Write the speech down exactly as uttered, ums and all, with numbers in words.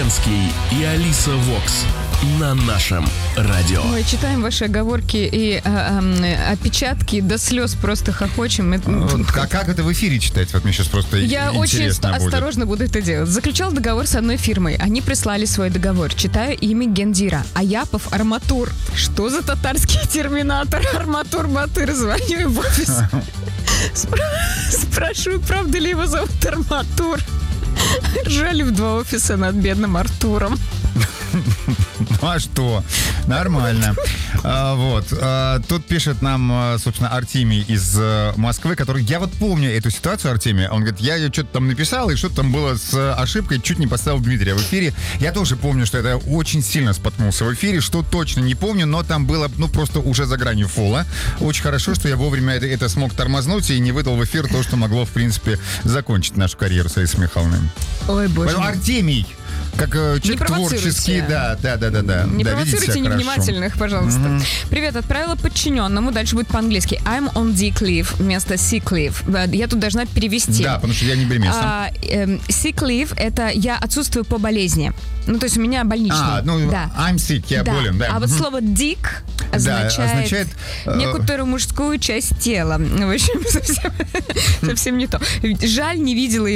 Ленский и Алиса Вокс на нашем радио. Мы читаем ваши оговорки и а, а, опечатки до слез, просто хохочем. А как это в эфире читать? Вот мне сейчас просто Я очень интересно будет. осторожно буду это делать. Заключал договор с одной фирмой. Они прислали свой договор. Читаю имя Гендира. Аяпов Арматур. Что за татарский терминатор? Арматур Батыр. Звоню им в офис. Спрашиваю, правда ли его зовут Арматур. Ржали в два офиса над бедным Артуром. Ну а что? Нормально. А, вот. А, тут пишет нам, собственно, Артемий из Москвы, который... Я вот помню эту ситуацию, Артемий. Он говорит, я что-то там написал, и что-то там было с ошибкой, чуть не поставил Дмитрия в эфире. Я тоже помню, что это очень сильно споткнулся в эфире, что точно не помню, но там было, ну, просто уже за гранью фола. Очень хорошо, что я вовремя это, это смог тормознуть и не выдал в эфир то, что могло, в принципе, закончить нашу карьеру с Алисой Михайловной. Ой, боже мой. Артемий! Как э, человек творческий, да, да, да, да, да. Не да, провоцируйте невнимательных, пожалуйста. Mm-hmm. Привет, отправила подчиненному. Дальше будет по-английски. I'm on dick leave вместо sick leave. Я тут должна перевести. Да, потому что я не беременна. А, э, sick leave — это я отсутствую по болезни. Ну, то есть у меня больничный. А, ну, да. I'm sick, я да. болен, да. А вот mm-hmm. слово dick означает, да, означает некоторую мужскую часть тела. В общем, совсем, совсем не то. Жаль, не видела